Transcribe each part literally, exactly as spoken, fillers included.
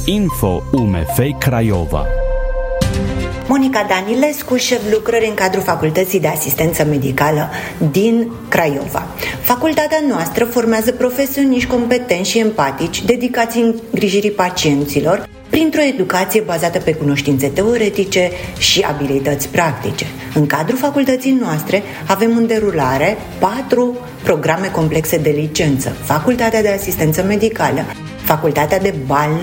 Info U M F Craiova. Monica Danilescu, șef lucrări în cadrul Facultății de Asistență Medicală din Craiova. Facultatea noastră formează profesioniști competenți și empatici, dedicați îngrijirii pacienților, printr-o educație bazată pe cunoștințe teoretice și abilități practice. În cadrul facultății noastre avem în derulare patru programe complexe de licență: Facultatea de Asistență Medicală, Facultatea de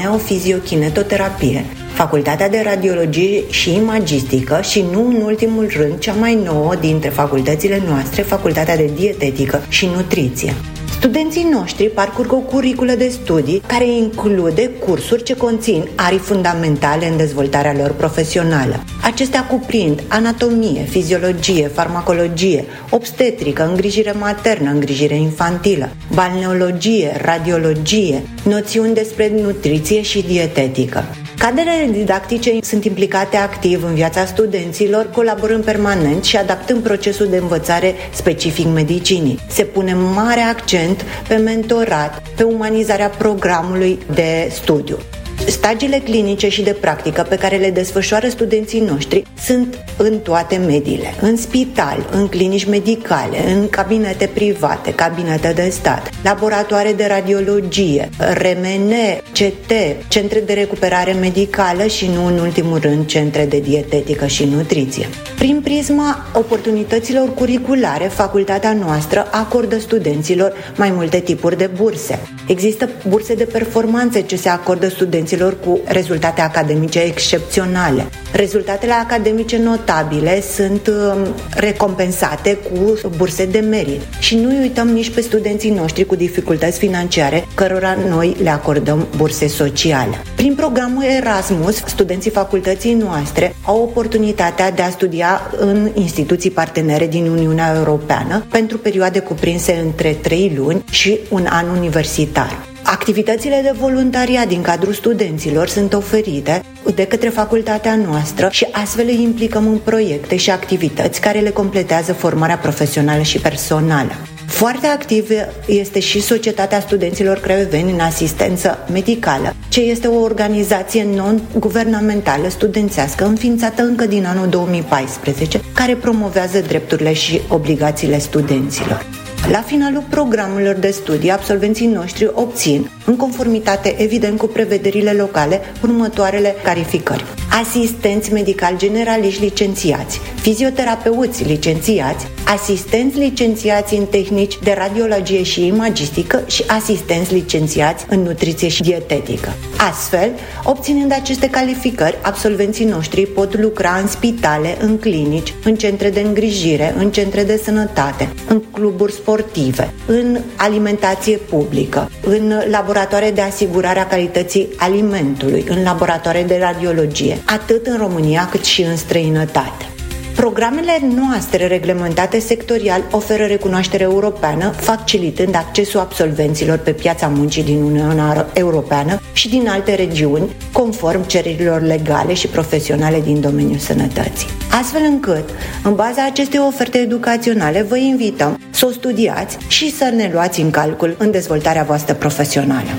Balneo-Fiziokinetoterapie, Facultatea de Radiologie și Imagistică și, nu în ultimul rând, cea mai nouă dintre facultățile noastre, Facultatea de Dietetică și Nutriție. Studenții noștri parcurg o curiculă de studii care include cursuri ce conțin arii fundamentale în dezvoltarea lor profesională. Acestea cuprind anatomie, fiziologie, farmacologie, obstetrică, îngrijire maternă, îngrijire infantilă, balneologie, radiologie, noțiuni despre nutriție și dietetică. Cadrele didactice sunt implicate activ în viața studenților, colaborând permanent și adaptând procesul de învățare specific medicinii. Se pune mare accent pe mentorat, pe umanizarea programului de studiu. Stagiile clinice și de practică pe care le desfășoară studenții noștri sunt în toate mediile: în spital, în clinici medicale, în cabinete private, cabinete de stat, laboratoare de radiologie, R M N, C T, centre de recuperare medicală și, nu în ultimul rând, centre de dietetică și nutriție. Prin prisma oportunităților curiculare, facultatea noastră acordă studenților mai multe tipuri de burse. Există burse de performanță ce se acordă studenților cu rezultate academice excepționale. Rezultatele academice notabile sunt recompensate cu burse de merit. Și nu uităm nici pe studenții noștri cu dificultăți financiare, cărora noi le acordăm burse sociale. Prin programul Erasmus, studenții facultății noastre au oportunitatea de a studia în instituții partenere din Uniunea Europeană pentru perioade cuprinse între trei luni și un an universitar. Activitățile de voluntariat din cadrul studenților sunt oferite de către facultatea noastră și astfel îi implicăm în proiecte și activități care le completează formarea profesională și personală. Foarte activă este și Societatea Studenților Craioveni în Asistență Medicală, ce este o organizație non-guvernamentală studențească înființată încă din anul două mii paisprezece, care promovează drepturile și obligațiile studenților. La finalul programelor de studii, absolvenții noștri obțin, în conformitate evident cu prevederile locale, următoarele calificări: asistenți medical generaliști licențiați, fizioterapeuți licențiați, asistenți licențiați în tehnici de radiologie și imagistică și asistenți licențiați în nutriție și dietetică. Astfel, obținând aceste calificări, absolvenții noștri pot lucra în spitale, în clinici, în centre de îngrijire, în centre de sănătate, în cluburi sportive, în alimentație publică, în laboratoare de asigurare a calității alimentului, în laboratoare de radiologie, atât în România cât și în străinătate. Programele noastre reglementate sectorial oferă recunoaștere europeană, facilitând accesul absolvenților pe piața muncii din Uniunea Europeană și din alte regiuni, conform cererilor legale și profesionale din domeniul sănătății. Astfel încât, în baza acestei oferte educaționale, vă invităm să o studiați și să ne luați în calcul în dezvoltarea voastră profesională.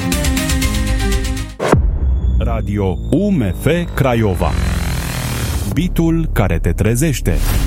Radio U M F Craiova. Bitul care te trezește.